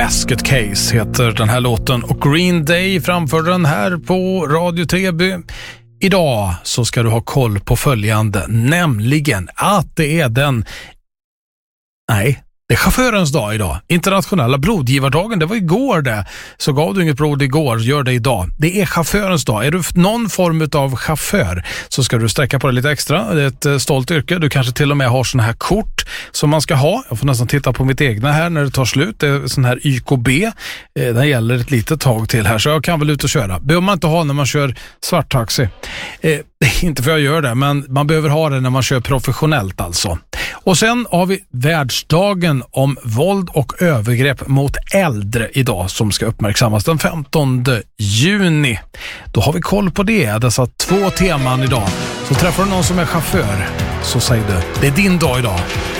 Basket Case heter den här låten och Green Day framförde den här på Radio Treby. Idag så ska du ha koll på följande, nämligen att det är det är chaufförens dag idag. Internationella blodgivardagen, det var igår det. Så gav du inget blod igår, gör det idag. Det är chaufförens dag. Är du någon form av chaufför så ska du sträcka på det lite extra. Det är ett stolt yrke. Du kanske till och med har såna här kort som man ska ha. Jag får nästan titta på mitt egna här när det tar slut. Det är sån här YKB. Den gäller ett litet tag till här så jag kan väl ut och köra. Behöver man inte ha när man kör svarttaxi. Inte för jag gör det, men man behöver ha det när man kör professionellt alltså. Och sen har vi världsdagen om våld och övergrepp mot äldre idag som ska uppmärksammas den 15 juni. Då har vi koll på dessa 2 teman idag. Så träffar du någon som är chaufför så säger du, det är din dag idag.